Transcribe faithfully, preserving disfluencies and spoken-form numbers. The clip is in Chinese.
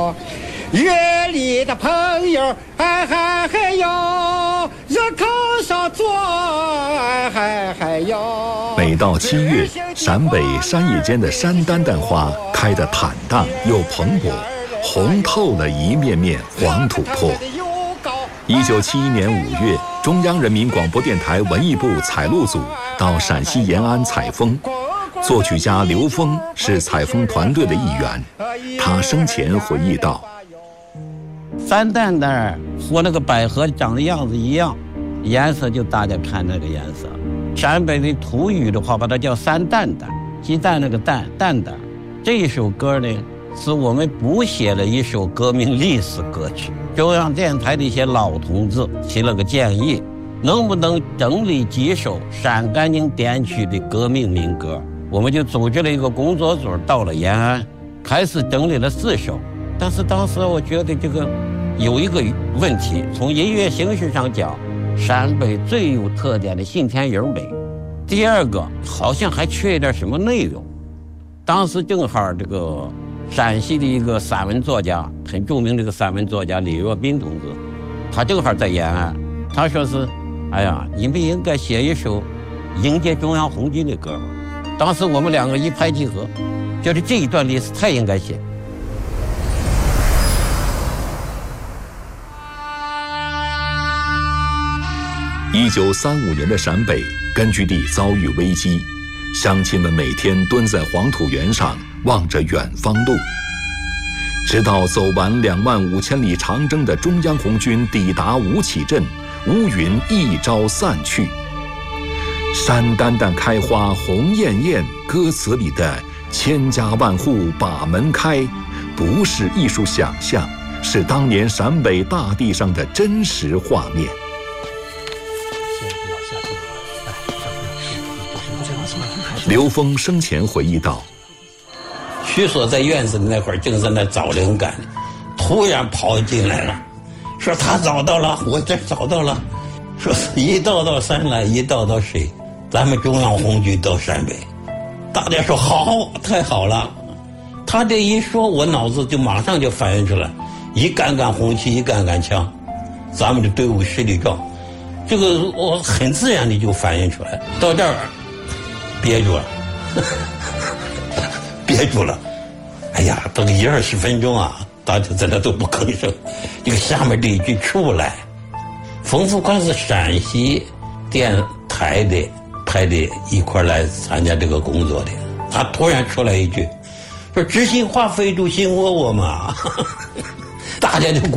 哟，约里的朋友，哎嗨嗨哟，热炕上坐，哎嗨嗨哟。 每到七月，陕北山野间的山丹丹花开得坦荡又蓬勃，红透了一面面黄土坡。一九七一年五月，中央人民广播电台文艺部采录组到陕西延安采风，作曲家刘峰是采风团队的一员。他生前回忆道： 山丹丹和那个百合长的样子一样，颜色就大家看那个颜色。陕北的土语的话，把它叫山丹丹，鸡蛋那个蛋蛋蛋。这一首歌呢，是我们补写了一首革命历史歌曲。中央电台的一些老同志提了个建议，能不能整理几首陕甘宁滇区的革命民歌？我们就组织了一个工作组，到了延安，开始整理了四首。但是当时我觉得这个有一个问题，从音乐形式上讲，陕北最有特点的信天营美。第二个好像还缺一点什么内容。当时正好这个陕西的一个散文作家，很著名的一个散文作家李若宾同志，他正好在延安，他说是，哎呀，你们应该写一首迎接中央红军的歌。当时我们两个一拍即合，觉得这一段历史太应该写。 一九三五年的陕北根据地遭遇危机，乡亲们每天蹲在黄土原上望着远方路，直到走完两万五千里长征的中央红军抵达吴起镇，乌云一朝散去。山丹丹开花红艳艳歌词里的千家万户把门开，不是艺术想象，是当年陕北大地上的真实画面。刘峰生前回忆道： 徐所在院子的那会儿正在那找灵感，突然跑进来了，说他找到了，我这找到了，说一道道山来一道道水，咱们中央红军到陕北。大家说好，太好了。他这一说，我脑子就马上就反映出来，一杆杆红旗，一杆杆枪，咱们的队伍实力壮，这个我很自然的就反映出来。到这儿憋住了，憋住了。哎呀，等一二十分钟啊，大家在那都不吭声。这个下面这一句出不来。冯富宽是陕西电台的派的一块来参加这个工作的，他突然出来一句，说知心话非主心窝窝嘛，大家就